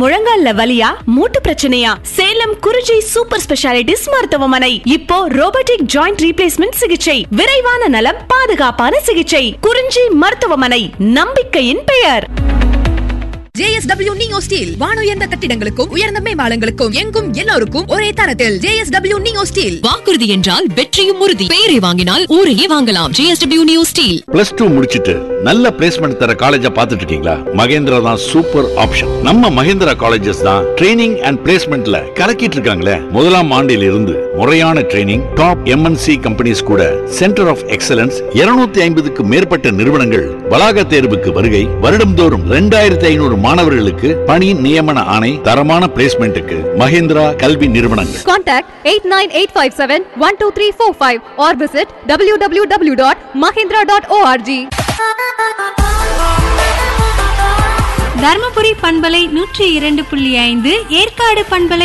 முழங்கால்ல வலியா, மூட்டு பிரச்சனையா? சேலம் குறிஞ்சி சூப்பர் ஸ்பெஷாலிட்டிஸ் மருத்துவமனை. இப்போ ரோபோட்டிக் ஜாயிண்ட் ரீப்ளேஸ்மெண்ட் சிகிச்சை, விரைவான நலம், பாதுகாப்பான சிகிச்சை. குறிஞ்சி மருத்துவமனை, நம்பிக்கையின் பெயர். JSW Neo Steel வானுயர்ந்த கட்டிடங்களுக்கும் உயர்ந்த மேம்பாலங்களுக்கும் எங்கும் எல்லோருக்கும் ஒரே தரத்தில் JSW Neo Steel. வாக்குறுதி என்றால் வெற்றியும் உறுதி. பெயரை வாங்கினால் ஊரையே வாங்கலாம். JSW Neo Steel. +2 முடிச்சிட்டு நல்ல பிளேஸ்மெண்ட் தர காலேஜ பாத்துட்டு இருக்கீங்களா? மகேந்திரா தான் சூப்பர் ஆப்ஷன். நம்ம மகேந்திரா காலேஜஸ் தான் ட்ரெய்னிங் அண்ட் பிளேஸ்மெண்ட்ல கலக்கிட்டு இருக்காங்களே. முதலாம் ஆண்டில் இருந்து முறையான ட்ரெய்னிங், டாப் MNC கம்பெனிஸ் கூட சென்டர் ஆஃப் எக்ஸலன்ஸ் 250க்கு மேற்பட்ட நிறுவனங்கள் வளாக தேர்வுக்கு வருகை. வருடம்தோறும் 2500 மாணவர்களுக்கு பணி நியமன ஆணை. தரமான பிளேஸ்மெண்ட்டுக்கு மகேந்திரா கல்வி நிறுவனங்கள். Contact 8985712345 or visit www.mahindra.org. Dharmapuri பண்பலை 102.5, ஏற்காடு பண்பலை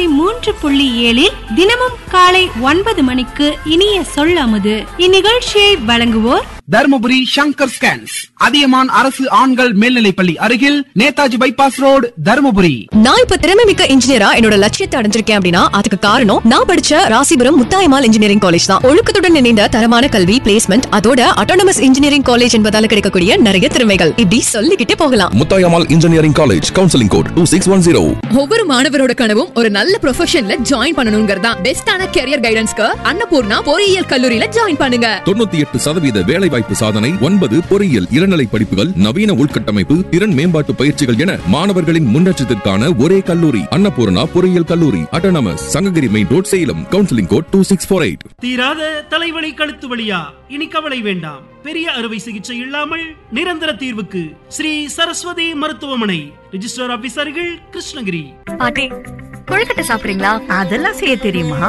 103.7 தினமும் காலை 9 மணிக்கு இனிய சொல்லாமது. இந்நிகழ்ச்சியை வழங்குவோர் தர்மபுரி சங்கர் ஸ்கேன்ஸ், அதியமான் அரசு ஆண்கள் மேல்நிலைப்பள்ளி அருகில், நேதாஜி பைபாஸ் ரோடு, தர்மபுரி. நான் இப்ப திறமைமிக்க இன்ஜினியரா என்னோட லட்சியத்தை அடைஞ்சிருக்கேன் அப்படின்னா அதுக்கு காரணம் நான் படிச்ச ராசிபுரம் முத்தாயம்மாள் இன்ஜினியரிங் காலேஜ் தான். ஒழுக்கத்துடன் இணைந்த தரமான கல்வி, பிளேஸ்மெண்ட், அதோட அட்டானமஸ் இன்ஜினியரிங் காலேஜ் என்பதால கிடைக்கக்கூடிய நிறைய திறமைகள். இப்படி சொல்லிக்கிட்டே போகலாம். Muthayammal engineering college, counselling code 2610. ஒவ்வொரு மாணவரோட கனவும் ஒரு நல்ல ப்ரொஃபஷன்ல ஜாயின் பண்ணணும்ங்கறதா. பெஸ்டான கரியர் கைடன்ஸ்க்கு அன்னபூர்ணா பொறியியல் கல்லூரியில ஜாயின் பண்ணுங்க. 98% வேலைவாய்ப்பு சாதனை, 9 பொறியியல் இளநிலை படிப்புகள், நவீன உள்கட்டமைப்பு, திறன் மேம்பாட்டு பயிற்சிகள் என மாணவர்களின் முன்னேற்றத்திற்கான ஒரே கல்லூரி அன்னபூர்ணா பொறியியல் கல்லூரி, autonomous, Sankagiri main road, Salem. Counselling code 2648. தீராத தலைவலி, கழுத்து வலியா? இனி கவலை வேண்டாம். பெரிய அறுவை சிகிச்சை இல்லாமல் நிரந்தர தீர்வுக்கு ஸ்ரீ சரஸ்வதி மருத்துவமனை, ரிஜிஸ்டர் ஆபீசர்கள், கிருஷ்ணகிரி. பாட்டி, கொழுக்கட்டை சாப்பிடுறீங்களா? அதெல்லாம் செய்ய தெரியுமா?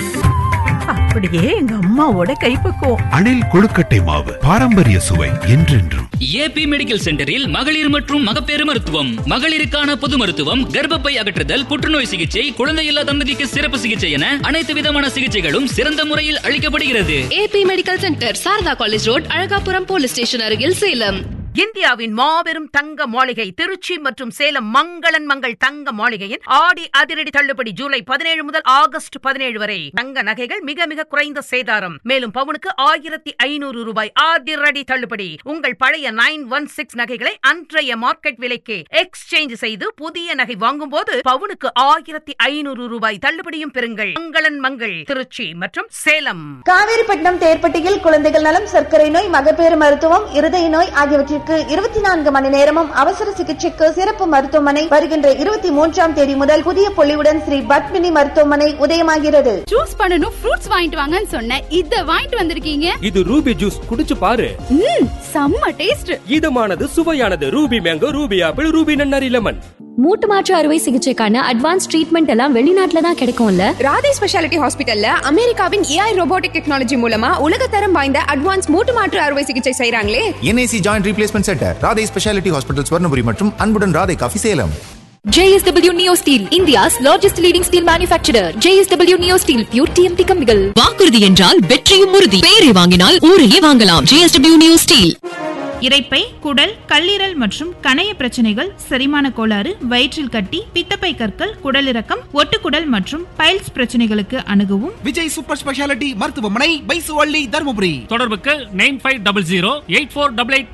அப்படியே எங்க அம்மாவோட கைப்பக்குவம். அணில் கொழுக்கட்டை மாவு, பாரம்பரிய சுவை என்றென்றும். ஏபி மெடிக்கல் சென்டரில் மகளிர் மற்றும் மகப்பேறு மருத்துவம், மகளிருக்கான பொது மருத்துவம், கர்ப்பப்பை அகற்றுதல், புற்றுநோய் சிகிச்சை, குழந்தையில்லா தம்பதிக்கு சிறப்பு சிகிச்சை என அனைத்து விதமான சிகிச்சைகளும் சிறந்த முறையில் அளிக்கப்படுகிறது. AB medical centre, Saradha college road, Alagapuram police station அருகில், சேலம். இந்தியாவின் மாபெரும் தங்க மாளிகை திருச்சி மற்றும் சேலம் மங்களன் மங்கள் தங்க மாளிகையின் ஆடி அதிரடி தள்ளுபடி ஜூலை 17 முதல் ஆகஸ்ட் 17 வரை. தங்க நகைகள் மிக மிக குறைந்த சேதாரம். மேலும் பவுனுக்கு 1500 ரூபாய் அதிரடி தள்ளுபடி. உங்கள் பழைய 916 நகைகளை அன்றைய மார்க்கெட் விலைக்கு எக்ஸ்சேஞ்ச் செய்து புதிய நகை வாங்கும் போது பவுனுக்கு 1500 ரூபாய் தள்ளுபடியும் பெறுங்கள். மங்களன் மங்கள் திருச்சி மற்றும் சேலம். காவேரிப்பட்டினம் தேர்ப்பட்டியில் குழந்தைகள் நலம், சர்க்கரை நோய், மகப்பேறு மருத்துவம், இருதய நோய் ஆகியவற்றிற்கு 24 மணி நேரமும் அவசர சிகிச்சைக்கு சிறப்பு மருத்துவமனை வருகின்ற 23ஆம் தேதி முதல் புதிய பொலிவுடன் ஸ்ரீ பத்மினி மருத்துவமனை உதயமாகிறது. ஜூஸ் பண்ணனும், ஃப்ரூட்ஸ் வாங்கிட்டு வாங்கன்னு சொன்னேன். இத வாங்கிட்டு வந்திருக்கீங்க. இது ரூபி ஜூஸ், குடிச்சு பாரு. செம்ம taste. இதமானது, சுவையானது. Ruby mango, Ruby apple, Ruby நன்னாரி லெமன். மூட்டு மாற்று அறுவை சிகிச்சைக்கான அட்வான்ஸ் ட்ரீட்மெண்ட் எல்லாம் வெளிநாட்டுல தான் கிடைக்கும்ல. ராதே ஸ்பெஷாலிட்டி ஹாஸ்பிட்டல்ல அமெரிக்காவின் AI ரோபோட்டிக் டெக்னாலஜி மூலமா உலகத்தரம் வாய்ந்த அட்வான்ஸ் மூட்டு மாற்று அறுவை சிகிச்சை செய்றாங்களே. NAC joint replacement centre, Radhe speciality hospital, Swarnapuri மற்றும் அன்புடன் Radhe coffee, Salem. JSW Neo Steel, India's largest leading steel manufacturer. JSW Neo Steel, pure TMT கம்பிகள். வாக்குறுதி என்றால் வெற்றியும் உறுதி. பெயரை வாங்கினால் ஊரையே வாங்கலாம். JSW Neo Steel. இரைப்பை, குடல், கல்லீரல் மற்றும் கணைய பிரச்சனைகள், செரிமான கோளாறு, வயிற்றில் கட்டி, பித்தப்பை கற்கள், குடலிறக்கம், ஒட்டுக்குடல் மற்றும் பைல்ஸ் பிரச்சனைகளுக்கு அணுகவும் விஜய் சூப்பர் ஸ்பெஷாலிட்டி மருத்துவமனை, பைசுவள்ளி, தர்மபுரி. தொடர்புக்கு 9500 8488